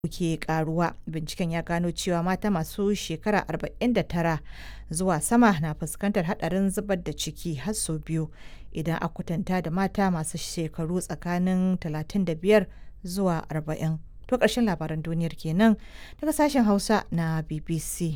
ke karuwa. Binciken ya gano cewa mata masu shekara 49 zuwa sama na fuskantar hadarin zubar da ciki har sau biyu idan a kwatanta da mata masu shekaru tsakanin 35 zuwa 40. To ƙarshen labaran duniyar kenan daga sashen Hausa na BBC.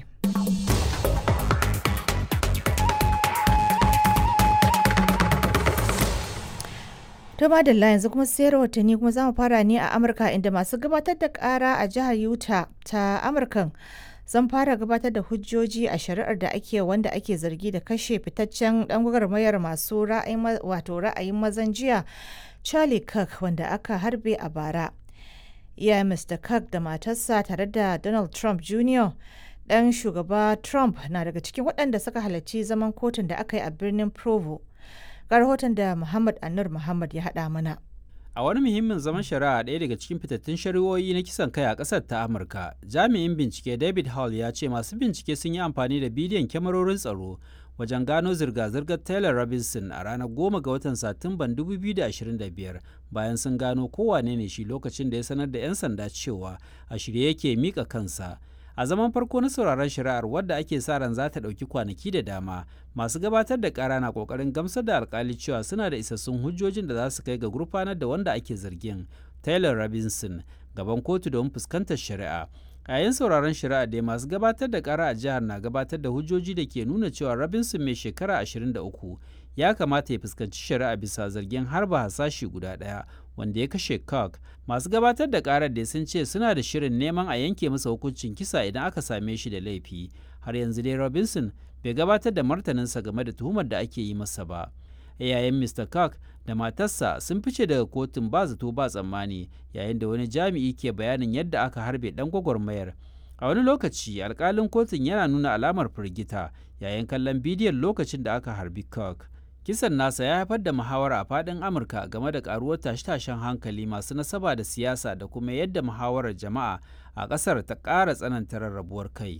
To madalla yanzu kuma sai rahotanni kuma za mu fara ne a Amurka inda masu gabatar da kara a jihar Utah ta Amurkan sun fara gabatar da hujjoji a shari'ar da ake wanda ake zargi da kashe fitaccen dan gwagwarmayar masu ra'ayin mazan jiya Charlie Kirk wanda aka harbe a bara. Iyayen Mr. Kirk da matarsa tare da Donald Trump Jr. dan shugaba Trump na daga cikin waɗanda suka halarci zaman kotun da aka yi a birnin Provo. Ga rahoton da Muhammad Anur Muhammad ya haɗa mana. A wani muhimmin zaman shari'a ɗaya daga cikin fitattun shari'o'i na kisan kai a ƙasar ta Amurka, jami'in bincike David Hall ya ce masu bincike sun yi amfani da bidiyon kyamarorin tsaro wajen gano zirga-zirgar Taylor Robinson a ranar 10 ga watan Satumban 2025 bayan sun gano kowane ne shi lokacin da ya sanar da 'yan sanda cewa a shirye yake mika kansa. A zaman farko na sauraron shari'ar wadda ake sa ran za ta ɗauki kwanaki da dama, masu gabatar da ƙara na ƙoƙarin gamsar da alƙali cewa suna da isassun hujjojin da za su kai ga gurfanar da wanda ake zargin, Taylor Robinson, gaban kotu don fuskantar shari'a. A yayin sauraron shari'a dai masu gabatar da ƙara a jihar na gabatar da hujjoji da ke nuna cewa Robinson mai shekara 23 ya kamata ya fuskanci shari'a bisa zargin harba hasashi guda ɗaya wanda ya kashe Kirk. Masu gabatar da karar da sun ce suna da shirin neman a yanke masa hukuncin kisa idan aka same shi da laifi. Har yanzu dai Robinson bai gabatar da martaninsa game da tuhumar da ake yi masa ba. Iyayen Mr. Kirk da matarsa sun fice daga kotun ba zato ba tsammani yayin da wani jami'i ke bayanin yadda aka harbe dan gwagwarmayar. A wani lokaci alkalin kotun yana nuna alamar firgita yayin kallon bidiyon lokacin da aka harbi Kirk. Kisan nasa ya haifar da muhawara a faɗin Amurka game da ƙaruwar tashe-tashen hankali masu nasaba da siyasa da kuma yadda muhawarar jama'a a ƙasar ta ƙara tsananta rarrabuwar kai.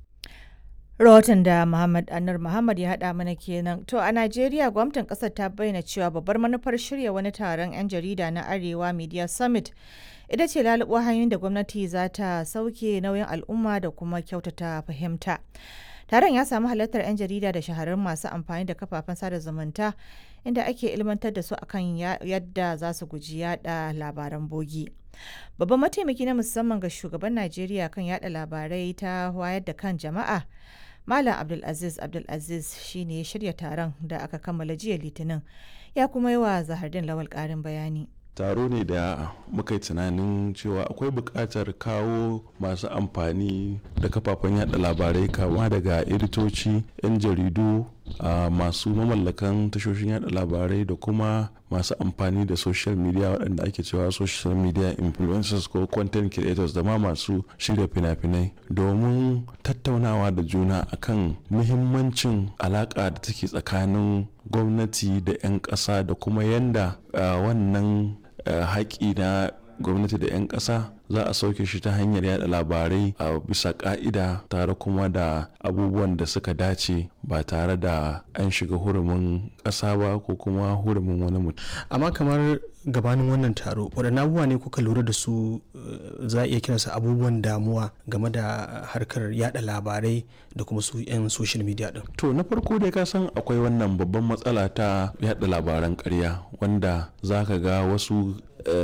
Rahoton da Muhammad Anur Muhammad ya haɗa mana kenan. To a Najeriya gwamnatin ƙasar ta bayyana cewa babbar manufar shirya wani taron 'yan jarida na Arewa Media Summit ita ce lalubo hanyoyin da gwamnati za ta sauke nauyin al'umma da kuma kyautata fahimta. Taron ya samu halartar 'yan jarida da shahararrun masu amfani da kafafen sada zumunta inda ake ilmantar da su akan yadda za su guji yada labaran bogi. Babban mataimaki na musamman ga shugaban Najeriya kan yada labarai ta wayar da kan jama'a, Malam Abdulaziz shi ne ya shirya taron da aka kammala jiya Litinin, ya kuma yi wa Zahardin Lawal ƙarin bayani. Taro ne da muka yi tunanin cewa akwai buƙatar kawo masu amfani da kafafen yada labarai kama daga editoci, 'yan jaridu, masu mamallakan tashoshin yada labarai da kuma masu amfani da social media waɗanda ake cewa social media influencers ko content creators da ma masu shirya fina-finai domin tattaunawa da juna akan muhimmancin alaƙa da take tsakanin gwamnati da 'yan ƙasa da kuma yanda wannan haƙi na gwamnati da 'yan ƙasa za a sauke shi ta hanyar yada labarai a bisa ƙa'ida tare kuma da abubuwan da suka dace ba tare da an shiga hurumin ƙasa ba ko kuma hurumin wani mutum. Amma kamar gabanin wannan taro waɗanne abubuwa ne kuka lura da su za a iya kiransa abubuwan damuwa game da harkar yada labarai da kuma su 'yan social media din? To na farko dai ka san akwai wannan babban matsala ta yada labaran ƙarya wanda za ka ga wasu